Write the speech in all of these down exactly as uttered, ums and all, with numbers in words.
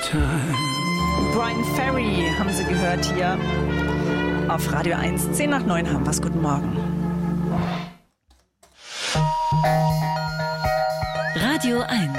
Brian Ferry haben Sie gehört hier auf Radio eins. zehn nach neun haben wir's. Guten Morgen. Radio eins.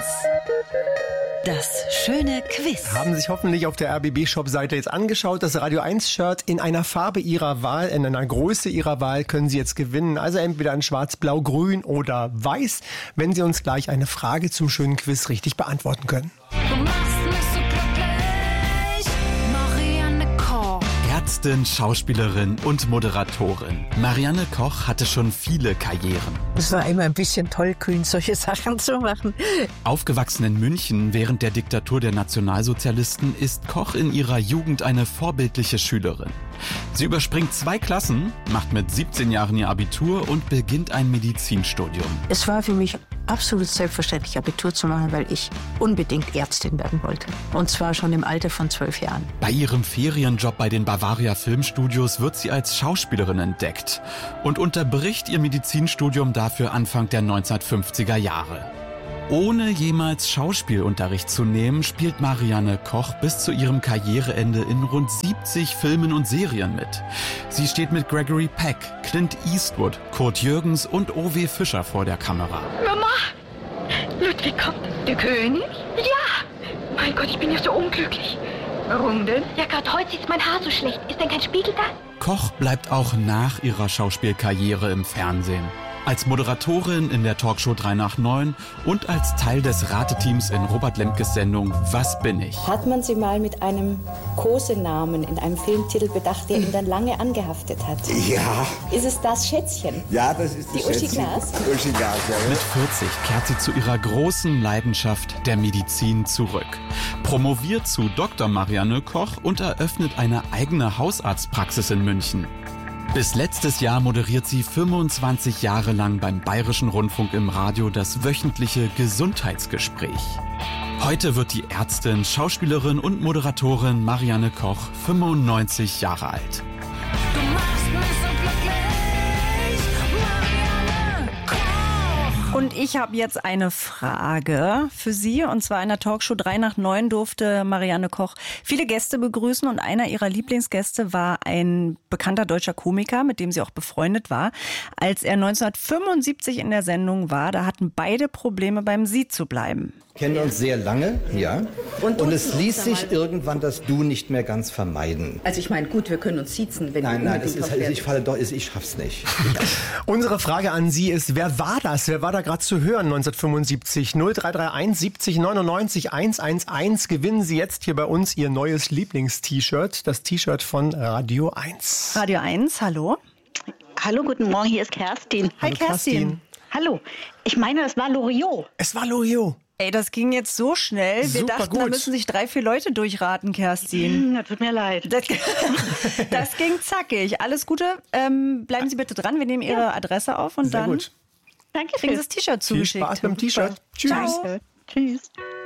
Das schöne Quiz. Haben sich hoffentlich auf der R B B-Shop-Seite jetzt angeschaut. Das Radio eins-Shirt in einer Farbe Ihrer Wahl, in einer Größe Ihrer Wahl können Sie jetzt gewinnen. Also entweder in schwarz, blau, grün oder weiß, wenn Sie uns gleich eine Frage zum schönen Quiz richtig beantworten können. Du machst mich so glücklich, Marianne Koch. Ärztin, Schauspielerin und Moderatorin. Marianne Koch hatte schon viele Karrieren. Es war immer ein bisschen tollkühn, solche Sachen zu machen. Aufgewachsen in München während der Diktatur der Nationalsozialisten ist Koch in ihrer Jugend eine vorbildliche Schülerin. Sie überspringt zwei Klassen, macht mit siebzehn Jahren ihr Abitur und beginnt ein Medizinstudium. Es war für mich absolut selbstverständlich, Abitur zu machen, weil ich unbedingt Ärztin werden wollte. Und zwar schon im Alter von zwölf Jahren. Bei ihrem Ferienjob bei den Bavaria Filmstudios wird sie als Schauspielerin entdeckt und unterbricht ihr Medizinstudium dafür Anfang der neunzehnhundertfünfziger Jahre. Ohne jemals Schauspielunterricht zu nehmen, spielt Marianne Koch bis zu ihrem Karriereende in rund siebzig Filmen und Serien mit. Sie steht mit Gregory Peck, Clint Eastwood, Kurt Jürgens und O W Fischer vor der Kamera. Mama! Ludwig kommt. Der König? Ja! Mein Gott, ich bin ja so unglücklich. Warum denn? Ja, gerade heute sieht mein Haar so schlecht. Ist denn kein Spiegel da? Koch bleibt auch nach ihrer Schauspielkarriere im Fernsehen. Als Moderatorin in der Talkshow drei nach neun und als Teil des Rateteams in Robert Lemkes Sendung Was bin ich? Hat man sie mal mit einem Kosenamen in einem Filmtitel bedacht, der ihn dann lange angehaftet hat? Ja. Ist es das Schätzchen? Ja, das ist die das Uschi Schätzchen. Glas. Uschi Glas, ja. Mit vierzig kehrt sie zu ihrer großen Leidenschaft der Medizin zurück. Promoviert zu Doktor Marianne Koch und eröffnet eine eigene Hausarztpraxis in München. Bis letztes Jahr moderiert sie fünfundzwanzig Jahre lang beim Bayerischen Rundfunk im Radio das wöchentliche Gesundheitsgespräch. Heute wird die Ärztin, Schauspielerin und Moderatorin Marianne Koch fünfundneunzig Jahre alt. Du machst mich so glücklich, Marianne Koch. Und ich habe jetzt eine Frage für Sie. Und zwar in der Talkshow drei nach neun durfte Marianne Koch viele Gäste begrüßen. Und einer ihrer Lieblingsgäste war ein bekannter deutscher Komiker, mit dem sie auch befreundet war. Als er neunzehnhundertfünfundsiebzig in der Sendung war, da hatten beide Probleme, beim Sie zu bleiben. Kennen uns sehr lange, ja. Und, und es ließ sich irgendwann das Du nicht mehr ganz vermeiden. Also ich meine, gut, wir können uns siezen, wenn Nein, wir nein, das ist, ich falle doch, ich schaff's nicht. Unsere Frage an Sie ist, wer war das? Wer war da gerade zu hören neunzehnhundertfünfundsiebzig? null drei drei eins siebzig neunundneunzig hundertelf. Gewinnen Sie jetzt hier bei uns Ihr neues Lieblings-T-Shirt, das T-Shirt von Radio eins. Radio eins, hallo. Hallo, guten Morgen, hier ist Kerstin. Hi, Hallo, Kerstin. Kerstin. Hallo, ich meine, das war Loriot. Es war Loriot. Ey, das ging jetzt so schnell. Wir Super dachten, gut. da müssen sich drei, vier Leute durchraten, Kerstin. Na, tut mir leid. Das, das ging zackig. Alles Gute. Ähm, bleiben Sie bitte dran. Wir nehmen Ihre Ja. Adresse auf und Sehr dann gut. Danke kriegen Sie schön. das T-Shirt Viel zugeschickt. Spaß beim T-Shirt. Tschüss. Ciao. Danke. Tschüss.